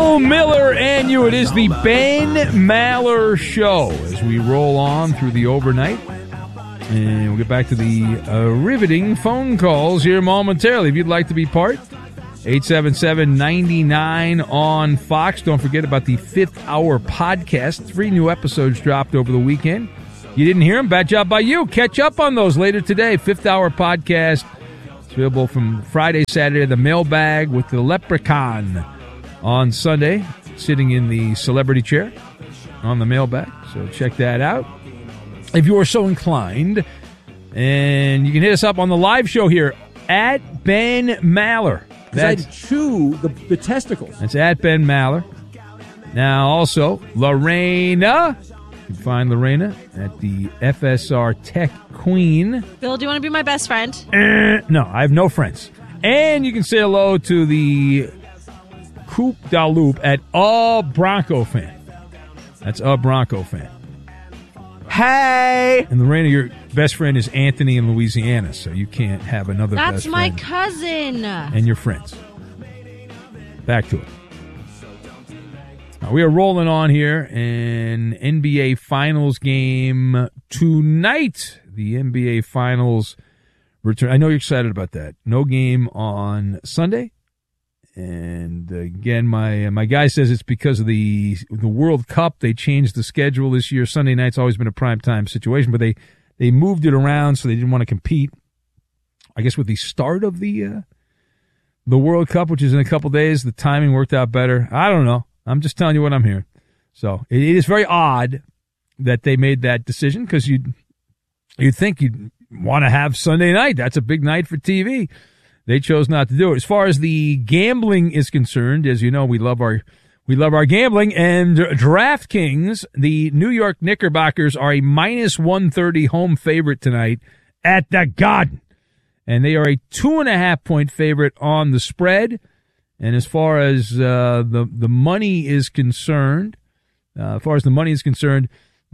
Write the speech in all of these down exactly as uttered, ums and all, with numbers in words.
Bill Miller and you. It is the Ben Maller Show as we roll on through the overnight. And we'll get back to the uh, riveting phone calls here momentarily. If you'd like to be part, eight seven seven, nine nine on Fox. Don't forget about the Fifth Hour podcast. Three new episodes dropped over the weekend. You didn't hear them? Bad job by you. Catch up on those later today. Fifth Hour podcast. It's available from Friday, Saturday. The Mailbag with the Leprechaun on Sunday, sitting in the celebrity chair on the Mailbag. So check that out if you are so inclined. And you can hit us up on the live show here at Ben Maller. That's I chew the, the testicles. That's at Ben Maller. Now, also, Lorena. You can find Lorena at the F S R Tech Queen. Bill, do you want to be my best friend? Uh, no, I have no friends. And you can say hello to the Coop da Loop at A Bronco Fan. That's A Bronco Fan. Hey! And Lorena, your best friend is Anthony in Louisiana, so you can't have another That's best my friend. cousin. And your friends. Back to it. Now, we are rolling on here, an N B A Finals game tonight. The N B A Finals return. I know you're excited about that. No game on Sunday. And again, my my guy says it's because of the the World Cup. They changed the schedule this year. Sunday night's always been a primetime situation, but they, they moved it around so they didn't want to compete. I guess with the start of the uh, the World Cup, which is in a couple days, the timing worked out better. I don't know. I'm just telling you what I'm hearing. So it, it is very odd that they made that decision because you'd, you'd think you'd want to have Sunday night. That's a big night for T V. They chose not to do it. As far as the gambling is concerned, as you know, we love our we love our gambling. And DraftKings, the New York Knickerbockers are a minus one thirty home favorite tonight at the Garden. And they are a two and a half point favorite on the spread. And as far as uh, the the money is concerned, uh, as far as the money is concerned,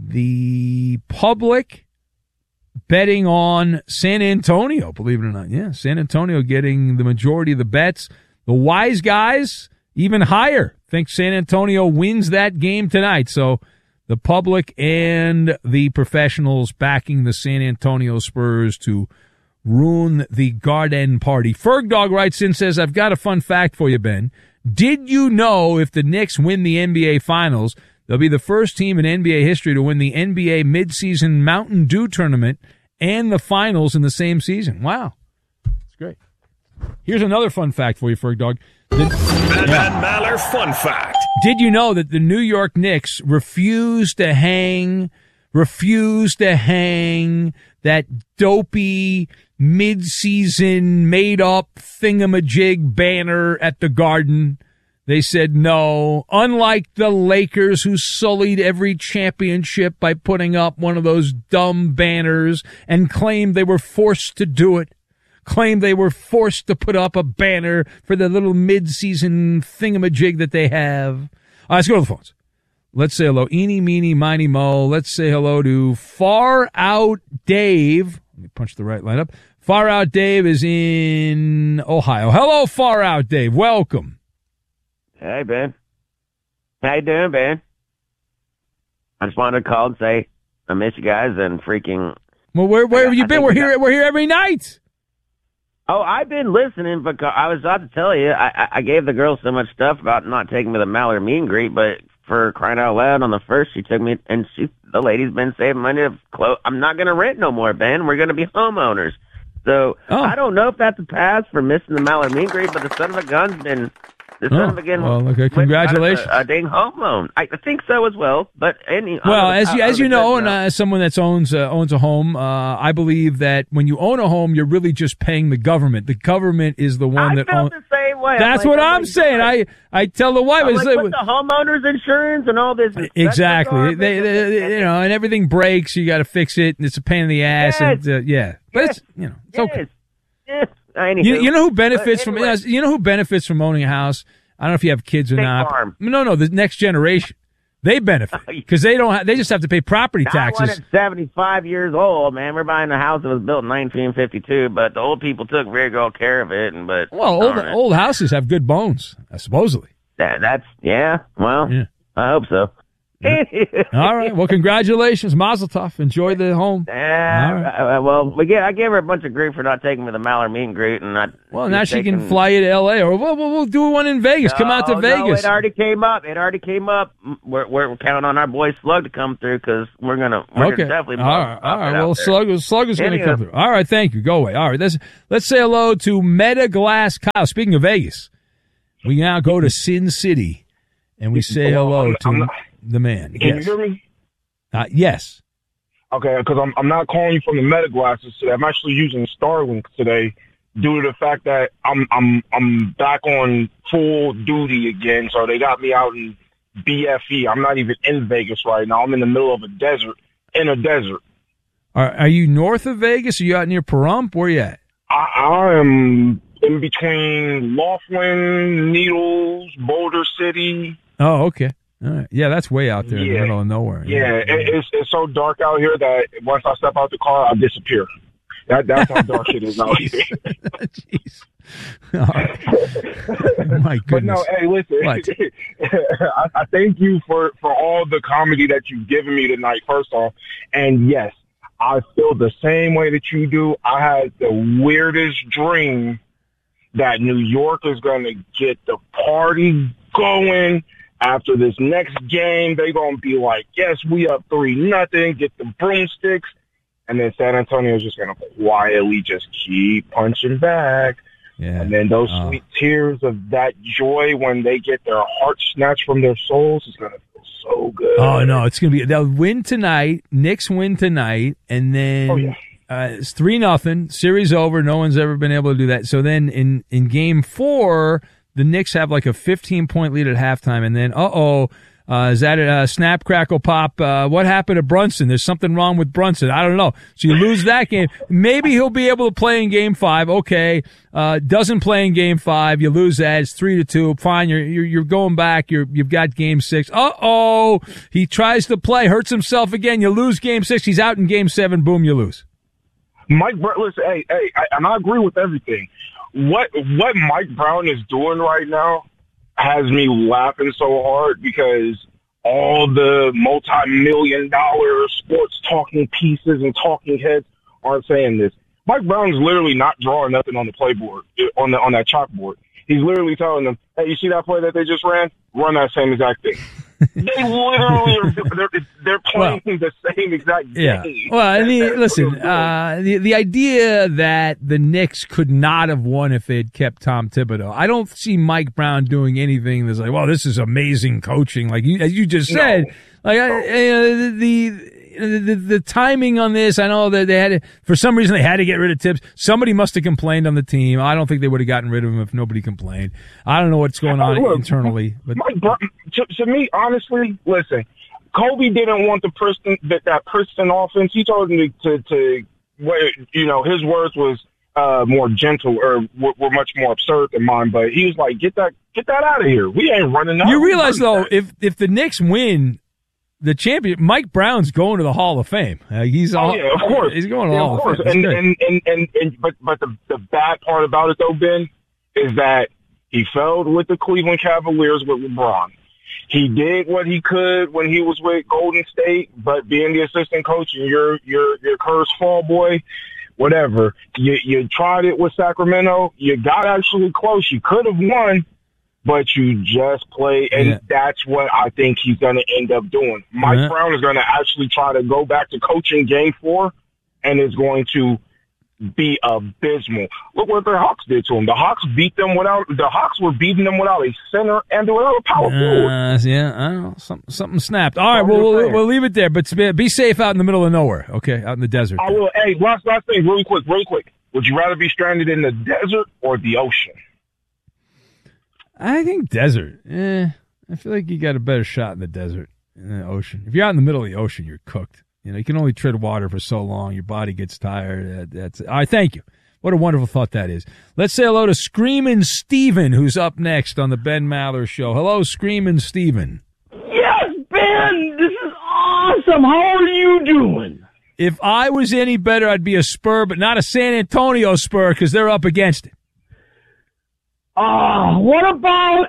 the public betting on San Antonio, believe it or not. Yeah, San Antonio getting the majority of the bets. The wise guys, even higher, think San Antonio wins that game tonight. So the public and the professionals backing the San Antonio Spurs to ruin the Garden party. Ferg Dog writes in, says, I've got a fun fact for you, Ben. Did you know if the Knicks win the N B A Finals, they'll be the first team in N B A history to win the N B A midseason Mountain Dew tournament and the finals in the same season? Wow. That's great. Here's another fun fact for you, Ferg Dog. The, Ben yeah. Maller fun fact. Did you know that the New York Knicks refused to hang, refused to hang that dopey mid-season made-up thingamajig banner at the Garden? They said no. Unlike the Lakers, who sullied every championship by putting up one of those dumb banners and claimed they were forced to do it, claimed they were forced to put up a banner for the little mid-season thingamajig that they have. All right, let's go to the phones. Let's say hello. Eeny, meeny, miny, mo. Let's say hello to Far Out Dave. Let me punch the right line up. Far Out Dave is in Ohio. Hello, Far Out Dave. Welcome. Hey, Ben. How you doing, Ben? I just wanted to call and say I miss you guys and freaking... Well, where where have you I been? We're here. got... We're here every night. Oh, I've been listening because I was about to tell you. I, I gave the girl so much stuff about not taking me to the Maller meet and greet, but for crying out loud, on the first she took me, and she the lady's been saving money to clothes. I'm not going to rent no more, Ben. We're going to be homeowners. So oh. I don't know if that's a pass for missing the Maller meet and greet, but the son of a gun's been... The son oh, of a gun well, okay, congratulations. A, a dang home loan. I think so as well. But any well, as you as you know, and uh, as someone that owns uh, owns a home, uh, I believe that when you own a home, you're really just paying the government. The government is the one I that owns. The same way. That's I'm what like, I'm oh saying. I I tell the wife, I'm like, like, with the homeowners insurance and all this. Exactly. They, they, they, you know, and everything breaks. You got to fix it, and it's a pain in the ass. Yes. And uh, yeah, but yes. it's you know, it's yes. okay. Yes. Anywho, you, you know who benefits anyway. from you know who benefits from owning a house? I don't know if you have kids or State not. Farm. No, no, the next generation. They benefit because they don't. Have, they just have to pay property taxes. I went at seventy-five years old, man. We're buying a house that was built in nineteen fifty-two, but the old people took very good care of it. And but well, old old houses have good bones, uh, supposedly. That, that's, yeah, well, Yeah. I hope so. All right. Well, congratulations, Mazel Tov. Enjoy the home. Yeah. All right. Uh, well, we get, I gave her a bunch of grief for not taking me to the Maller meet and greet, and not. Well, now she can taking- fly you to L A, or we'll, we'll, we'll do one in Vegas. Come out to No, Vegas. No, it already came up. It already came up. We're, we're counting on our boy Slug to come through because we're gonna. We're Okay. gonna definitely. All right. All right. Well, out Slug, Slug is going to Anyhow. come through. All right. Thank you. Go away. All right. Let's let's say hello to Meta Glass Kyle. Speaking of Vegas, we now go to Sin City, and we say Well, hello I'm- to I'm not- the man. Can Yes. you hear me? Uh, yes. Okay, because I'm I'm not calling you from the Meta glasses today. I'm actually using Starlink today due to the fact that I'm I'm I'm back on full duty again. So they got me out in B F E. I'm not even in Vegas right now. I'm in the middle of a desert. In a desert. Are, are you north of Vegas? Are you out near Pahrump? Where you at? I, I am in between Laughlin, Needles, Boulder City. Oh, okay. All right. Yeah, that's way out there in the Yeah. middle of nowhere. Yeah, it, it's it's so dark out here that once I step out the car, I disappear. That that's how dark it is out here. Jeez. All right. My But no, goodness. hey, listen. What? I, I thank you for, for all the comedy that you've given me tonight, first off. And yes, I feel the same way that you do. I had the weirdest dream that New York is going to get the party going. After this next game, they're going to be like, yes, we up three nothing, get the broomsticks. And then San Antonio's just going to quietly just keep punching back. Yeah. And then those Oh. sweet tears of that joy when they get their heart snatched from their souls is going to feel so good. Oh no, it's gonna be. They'll win tonight. Knicks win tonight, and then Oh, yeah. uh, it's three nothing. Series over. No one's ever been able to do that. So then in in game four, the Knicks have like a fifteen point lead at halftime, and then uh oh. Uh, is that a uh, snap, crackle, pop? Uh, what happened to Brunson? There's something wrong with Brunson. I don't know. So you lose that game. Maybe he'll be able to play in game five. Okay. Uh, doesn't play in game five. You lose that. It's three to two. Fine. You're, you're, you're going back. You're, you've got game six. Uh-oh. He tries to play, hurts himself again. You lose game six. He's out in game seven. Boom, you lose. Mike, Brown, listen, hey, hey, I, and I agree with everything. What what Mike Brown is doing right now has me laughing so hard because all the multi-million dollar sports talking pieces and talking heads aren't saying this. Mike Brown's literally not drawing nothing on the playboard, on the on that chalkboard. He's literally telling them, hey, you see that play that they just ran? Run that same exact thing. They literally are they're, they're playing well, the same exact game. Yeah. Well, I mean, listen, uh, the the idea that the Knicks could not have won if they had kept Tom Thibodeau, I don't see Mike Brown doing anything that's like, well, this is amazing coaching. Like you, as you just said, no. like I, uh, the. The, the, the timing on this, I know that they had to, for some reason they had to get rid of Tibbs. Somebody must have complained on the team. I don't think they would have gotten rid of him if nobody complained. I don't know what's going on Look, internally. But Mike Brown, to, to me, honestly, listen, Kobe didn't want the Princeton, that, that Princeton offense. He told him to, to, to where, you know, his words was uh, more gentle or were, were much more absurd than mine. But he was like, get that, get that out of here. We ain't running out. You realize though, if if the Knicks win the champion, Mike Brown's going to the Hall of Fame. Uh, he's all, oh yeah, of course. He's going to the yeah, Hall of of course. Fame. And, and, and and and but but the the bad part about it though, Ben, is that he failed with the Cleveland Cavaliers with LeBron. He did what he could when he was with Golden State, but being the assistant coach and you're you're you're Kerr's fall boy, whatever. You you tried it with Sacramento. You got actually close. You could have won. But you just play, and yeah. that's what I think he's going to end up doing. Mike Yeah. Brown is going to actually try to go back to coaching game four, and is going to be abysmal. Look what the Hawks did to him. The Hawks beat them without, the Hawks were beating them without a center and without a power forward. Uh, yeah, I don't know. Something, something snapped. All right, well, we'll, we'll leave it there, but be safe out in the middle of nowhere, okay, out in the desert. I will. Hey, last, last thing, really quick, really quick. Would you rather be stranded in the desert or the ocean? I think desert. Eh, I feel like you got a better shot in the desert than the ocean. If you're out in the middle of the ocean, you're cooked. You know, you can only tread water for so long. Your body gets tired. That, that's it. All right, thank you. What a wonderful thought that is. Let's say hello to Screamin' Steven, who's up next on the Ben Maller Show. Hello, Screamin' Steven. Yes, Ben, this is awesome. How are you doing? If I was any better, I'd be a Spur, but not a San Antonio Spur because they're up against it. Ah, uh, what about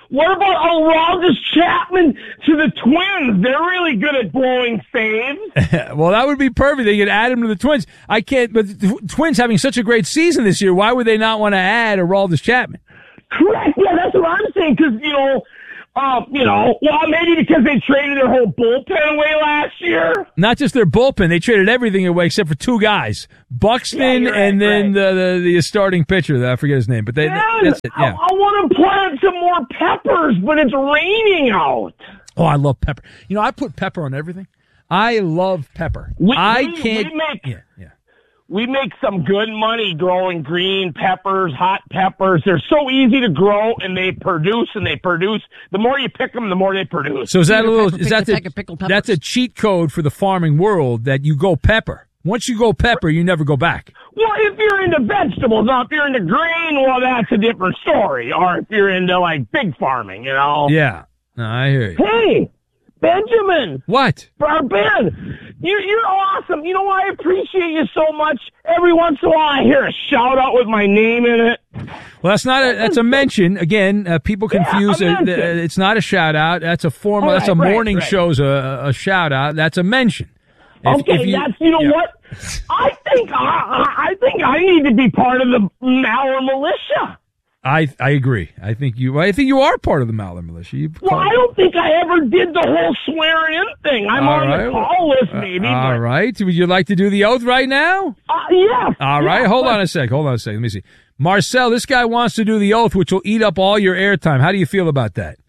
What about Aroldis Chapman to the Twins? They're really good at blowing saves. Well, that would be perfect. They could add him to the Twins. I can't, but the Twins having such a great season this year, why would they not want to add Aroldis Chapman? Correct. Yeah, that's what I'm saying. Because, you know, uh, you know, well, maybe because they traded their whole bullpen away last year. Not just their bullpen. They traded everything away except for two guys. Buxton Yeah, right, and then right. the, the the starting pitcher. I forget his name. But they, Man, that's it. I, Yeah. I want to plant some more peppers, but it's raining out. Oh, I love pepper. You know, I put pepper on everything. I love pepper. We, I we, can't. We make, yeah, yeah. we make some good money growing green peppers, hot peppers. They're so easy to grow, and they produce and they produce. The more you pick them, the more they produce. So is that a little? Pepper, Is that pick the the, peck of pickled peppers. that's a cheat code for the farming world that you go pepper. Once you go pepper, you never go back. Well, if you're into vegetables, now if you're into grain, well, that's a different story. Or if you're into, like, big farming, you know. Yeah, no, I hear you. Hey, Benjamin. What? Our Ben, you, you're awesome. You know, I appreciate you so much. Every once in a while, I hear a shout out with my name in it. Well, that's not a that's a mention. Again, uh, people confuse Yeah, a it. mention. Uh, It's not a shout out. That's a formal. All that's a right, right, morning right. show's a, a shout out. That's a mention. If- Okay, if you- that's you know yeah. what? I think I, I I think I need to be part of the Maller militia. I I agree. I think you. I think you are part of the Maller militia. You Well, I don't think I ever did the whole swearing in thing. I'm All on right. the call list, maybe. Uh, all but, right. Would you like to do the oath right now? Uh, yeah. All right. yeah, Hold but- on a sec. Hold on a sec. Let me see. Marcel, this guy wants to do the oath, which will eat up all your airtime. How do you feel about that?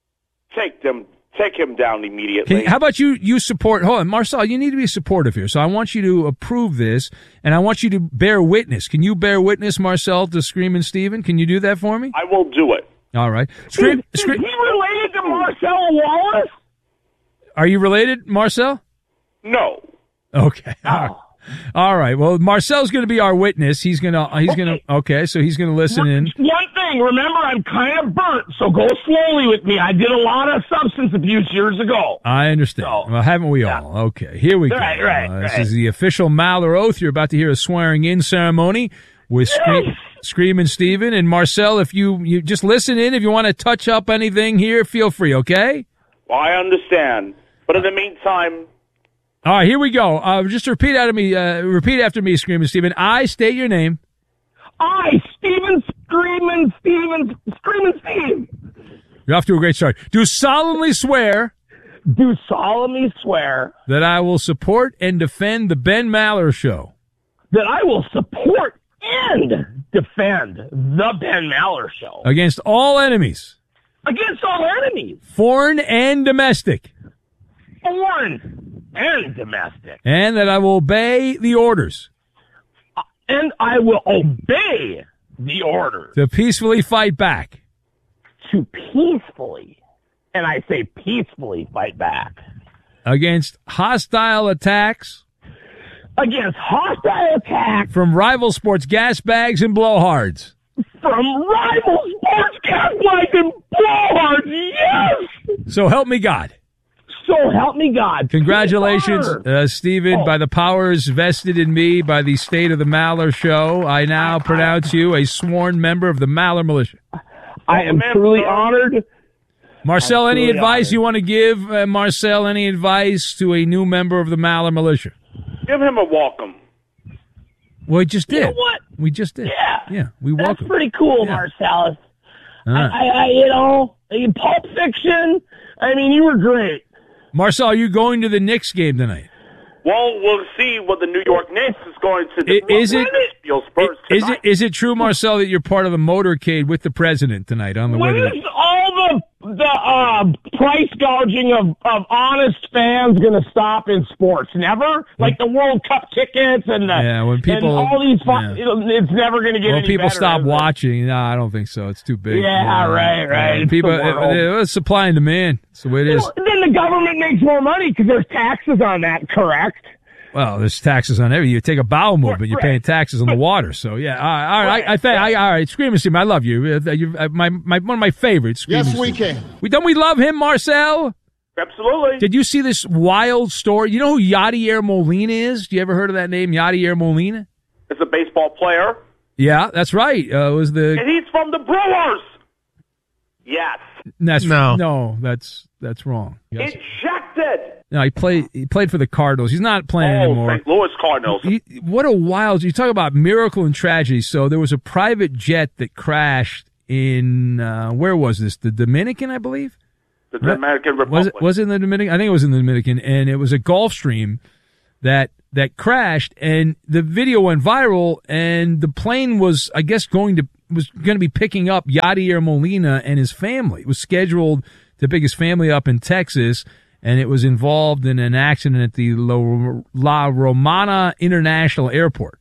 Take them, take him down immediately. Can, how about you? You support. Hold on, Marcel. You need to be supportive here. So I want you to approve this, and I want you to bear witness. Can you bear witness, Marcel, to Screaming Steven? Can you do that for me? I will do it. All right. Is, Scream. is Scream. he related to Marcel Wallace? Are you related, Marcel? No. Okay. All right. All right. Well, Marcel's going to be our witness. He's going to. He's going to. Okay. So he's going to listen in. One thing, remember, I'm kind of burnt, so go slowly with me. I did a lot of substance abuse years ago. I understand. So, well, haven't we yeah. all? Okay, here we go. Right, right, Uh, this right. is the official Maller oath. You're about to hear a swearing-in ceremony with Scream, Yes. Screaming Steven. And Marcel, if you, you just listen in, if you want to touch up anything here, feel free, okay? Well, I understand. But in the meantime, All right, here we go. Uh, just repeat after me. Uh, repeat after me, Screaming Steven. I state your name. I, Steven Screaming Steven Screaming Steve, You're off to a great start. Do solemnly swear do solemnly swear that I will support and defend the Ben Maller Show that I will support and defend the Ben Maller Show against all enemies, against all enemies, foreign and domestic, foreign and domestic, and that I will obey the orders and I will obey the orders to peacefully fight back to peacefully, and I say peacefully, fight back against hostile attacks against hostile attacks from rival sports gas bags and blowhards. from rival sports gaslights and blowhards. Yes! So help me God. So help me God. Congratulations, Peace on uh, Stephen. Oh. By the powers vested in me by the state of the Maller Show, I now pronounce you a sworn member of the Maller Militia. I am truly honored. Marcel, any Absolutely advice honored. you want to give, uh, Marcel, any advice to a new member of the Maller Militia? give him a welcome. Well, we just did. You know what? We just did. Yeah. Yeah, we That's welcome. pretty cool, Yeah. Marcellus. All right. I, I, I, you know, in Pulp Fiction, I mean, you were great. Marcel, are you going to the Knicks game tonight? Well, we'll see what the New York Knicks is going to do. I- is it- Spurs Spurs Is tonight. it is it true, Marcel, that you're part of the motorcade with the president tonight on the way When to is the... all the the uh, price gouging of, of honest fans going to stop in sports? Never? Like the World Cup tickets and the, Yeah, when people- and all these fun, yeah. it's never going to get Well, any people better, stop is it? watching. No, I don't think so. It's too big. Yeah, right, right. It's People, the world. it, it's supply and demand. That's the way it is. Well, then the government makes more money because there's taxes on that, correct? Well, there's taxes on everything. You take a bowel movement, you're Right. paying taxes on the water. So yeah, all right, all right. I, I, think- I, all right. Screaming Steve, I love you. Uh, You're uh, my, my one of my favorites. Screaming Yes, we Steve. can. We don't we love him, Marcel? Absolutely. Did you see this wild story? You know who Yadier Molina is? Do you ever heard of that name, Yadier Molina? It's a baseball player. Yeah, that's right. Uh, it was the And he's from the Brewers. Yes. That's, No. no, that's that's wrong. Yes. Ejected. No, he played. He played for the Cardinals. He's not playing Oh, anymore. Saint Louis Cardinals. He, what a wild! You talk about miracle and tragedy. So there was a private jet that crashed in uh, where was this? The Dominican, I believe. The Dominican Republic. Was it? Was it in the Dominican? I think it was in the Dominican, and it was a Gulfstream that that crashed, and the video went viral, and the plane was, I guess, going to was going to be picking up Yadier Molina and his family. It was scheduled to pick his family up in Texas. And it was involved in an accident at the La Romana International Airport.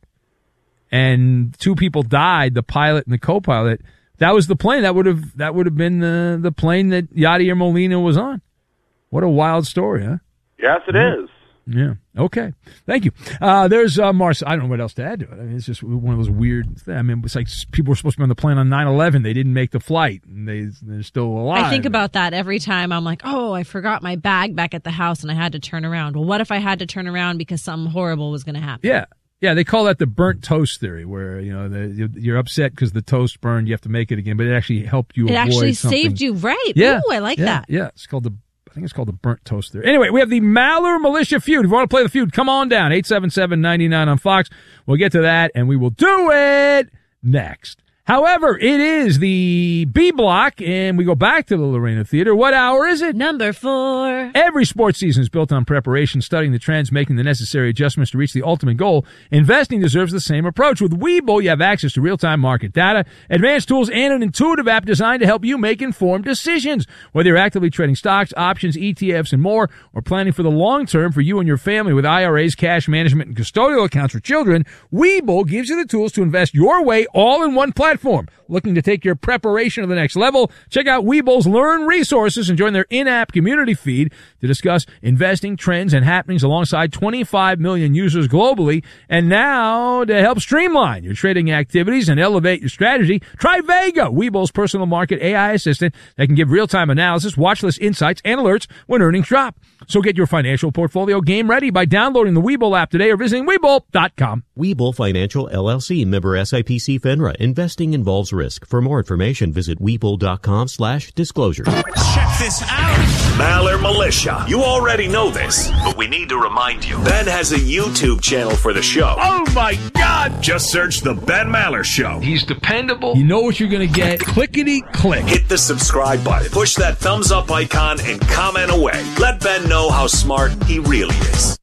And two people died, the pilot and the co-pilot. That was the plane. That would have that would have been the, the plane that Yadier Molina was on. What a wild story, huh? Yes, it Mm-hmm. is. Yeah. Okay. Thank you. Uh, there's uh, Marcel. I don't know what else to add to it. I mean, it's just one of those weird things. I mean, it's like people were supposed to be on the plane on nine eleven. They didn't make the flight, and they, they're still alive. I think about that every time. I'm like, oh, I forgot my bag back at the house, and I had to turn around. Well, what if I had to turn around because something horrible was going to happen? Yeah. Yeah, they call that the burnt toast theory, where you know the, you're upset because the toast burned. You have to make it again, but it actually helped you It avoid actually something. saved you, right? Yeah, Ooh, I like yeah, that. Yeah, it's called the. I think it's called the burnt toast theory. Anyway, we have the Maller Militia feud. If you want to play the feud, come on down. eight seven seven, nine nine on Fox. We'll get to that, and we will do it next. However, it is the B block, and we go back to the Lorena Theater. What hour is it? Number four. Every sports season is built on preparation, studying the trends, making the necessary adjustments to reach the ultimate goal. Investing deserves the same approach. With Webull, you have access to real-time market data, advanced tools, and an intuitive app designed to help you make informed decisions. Whether you're actively trading stocks, options, E T Fs, and more, or planning for the long term for you and your family with I R As, cash management, and custodial accounts for children, Webull gives you the tools to invest your way all in one platform. Looking to take your preparation to the next level? Check out Webull's Learn resources and join their in-app community feed to discuss investing trends and happenings alongside twenty-five million users globally. And now, to help streamline your trading activities and elevate your strategy, try Vega, Webull's personal market A I assistant that can give real-time analysis, watch list insights, and alerts when earnings drop. So get your financial portfolio game ready by downloading the Webull app today or visiting Webull dot com. Webull Financial, L L C, member S I P C FINRA. Investing involves risk. For more information, visit Webull dot com slash disclosure. Check this out. Maller Militia. You already know this, but we need to remind you. Ben has a YouTube channel for the show. Oh, my God! Just search The Ben Maller Show. He's dependable. You know what you're going to get. Clickety-click. Hit the subscribe button. Push that thumbs up icon and comment away. Let Ben know how smart he really is.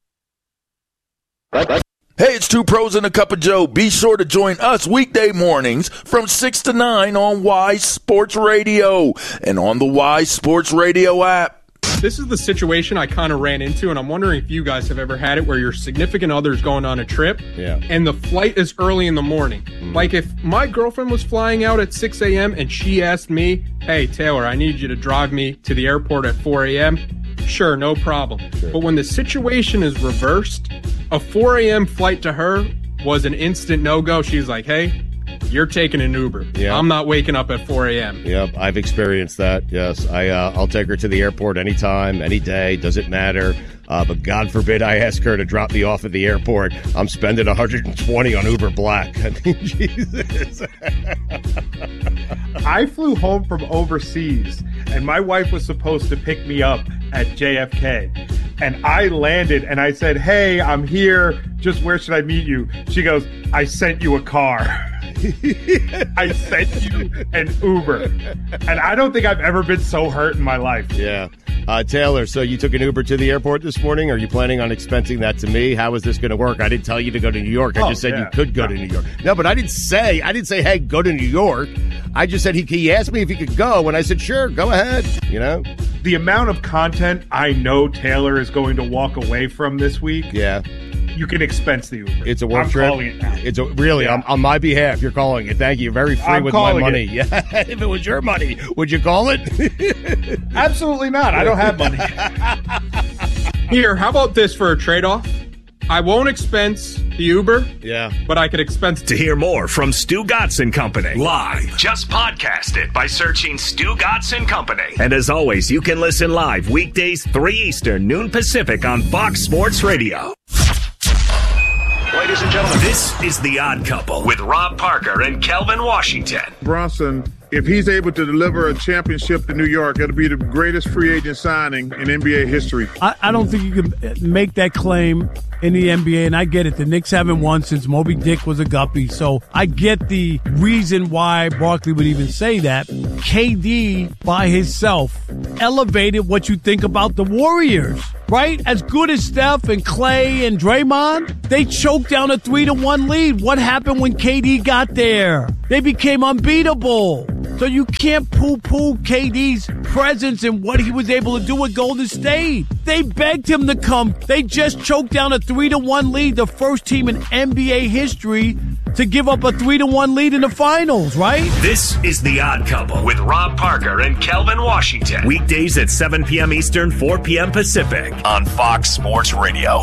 Hey, it's Two Pros and a Cup of Joe. Be sure to join us weekday mornings from six to nine on Y Sports Radio and on the Y Sports Radio app. This is the situation I kind of ran into, and I'm wondering if you guys have ever had it where your significant other's going on a trip, yeah. and the flight is early in the morning. Mm. Like if my girlfriend was flying out at six a.m. and she asked me, hey, Taylor, I need you to drive me to the airport at four a.m., sure, no problem. Sure. But when the situation is reversed, a four a.m. flight to her was an instant no-go. She's like, hey, you're taking an Uber. Yeah. I'm not waking up at four a.m. Yep, I've experienced that. Yes, I, uh, I'll take her to the airport anytime, any day, doesn't matter. Uh, but God forbid I ask her to drop me off at the airport. I'm spending one hundred twenty on Uber Black. I mean, Jesus. I flew home from overseas, and my wife was supposed to pick me up at J F K. And I landed, and I said, hey, I'm here. Just where should I meet you? She goes, I sent you a car. I sent you an Uber. And I don't think I've ever been so hurt in my life. Yeah. Uh, Taylor, so you took an Uber to the airport this morning? Are you planning on expensing that to me? How is this going to work? I didn't tell you to go to New York. I oh, just said yeah. you could go to New York. No, but I didn't say, I didn't say, hey, go to New York. I just said he, he asked me if he could go, and I said, sure, go ahead, you know? The amount of content I know Taylor is going to walk away from this week. Yeah. You can expense the Uber. It's a work I'm trip. calling it now. It's a really yeah. on, on my behalf. You're calling it. Thank you. Very free I'm with my money. It. Yeah. If it was your money, would you call it? Absolutely not. I don't have money. Here, how about this for a trade-off? I won't expense the Uber. Yeah. But I could expense... To hear more from Stu Gatz and Company live, just podcast it by searching Stu Gatz and Company. And as always, you can listen live weekdays three Eastern, noon Pacific on Fox Sports Radio. Ladies and gentlemen, this is The Odd Couple with Rob Parker and Kelvin Washington. Bronson if he's able to deliver a championship to New York, it'll be the greatest free agent signing in N B A history. I, I don't think you can make that claim in the N B A, and I get it. The Knicks haven't won since Moby Dick was a guppy, so I get the reason why Barkley would even say that. K D, by himself, elevated what you think about the Warriors, right? As good as Steph and Clay and Draymond, they choked down a three to one lead. What happened when K D got there? They became unbeatable. So you can't poo-poo K D's presence and what he was able to do with Golden State. They begged him to come. They just choked down a three to one lead, the first team in N B A history to give up a three to one lead in the finals, right? This is The Odd Couple with Rob Parker and Kelvin Washington. Weekdays at seven p.m. Eastern, four p.m. Pacific on Fox Sports Radio.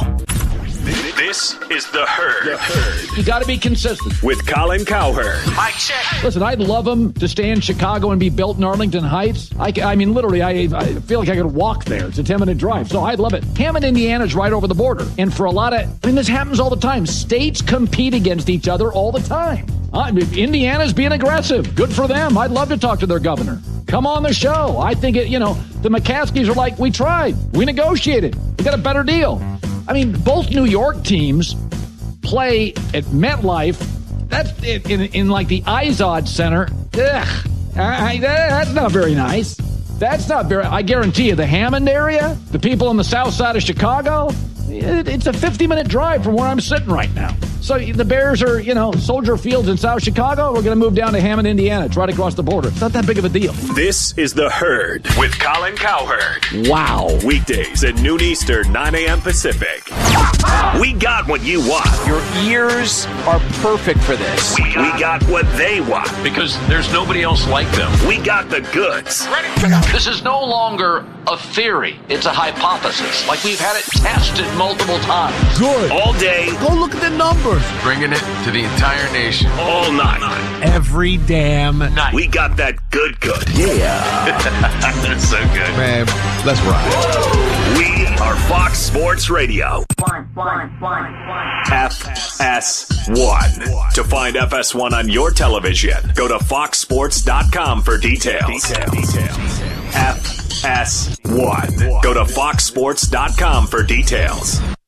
This is The Herd. The Herd. You got to be consistent. With Colin Cowherd. Mike check. Listen, I'd love him to stay in Chicago and be built in Arlington Heights. I, I mean, literally, I, I feel like I could walk there. It's a ten-minute drive, so I'd love it. Hammond, Indiana's right over the border. And for a lot of, I mean, this happens all the time. States compete against each other all the time. Uh, Indiana's being aggressive. Good for them. I'd love to talk to their governor. Come on the show. I think, it. you know, the McCaskies are like, we tried. We negotiated. We got a better deal. I mean, both New York teams play at MetLife. That's in, in, in like the Izod Center. Ugh, I, I, that's not very nice. That's not very. I guarantee you, the Hammond area, the people on the south side of Chicago, it, it's a fifty-minute drive from where I'm sitting right now. So the Bears are, you know, Soldier Fields in South Chicago. We're going to move down to Hammond, Indiana. It's right across the border. It's not that big of a deal. This is The Herd with Colin Cowherd. Wow. Weekdays at noon Eastern, nine a.m. Pacific. We got what you want. Your ears are perfect for this. We got, we got what they want. Because there's nobody else like them. We got the goods. This is no longer a theory. It's a hypothesis. Like we've had it tested multiple times. Good. All day. Go look at the numbers. Bringing it to the entire nation. All night. Every damn night. We got that good good. Yeah. That's so good. Man, let's ride. We are Fox Sports Radio. One, one, one, one. F S one. To find F S one on your television, go to fox sports dot com for details. Details. F S one. Go to fox sports dot com for details.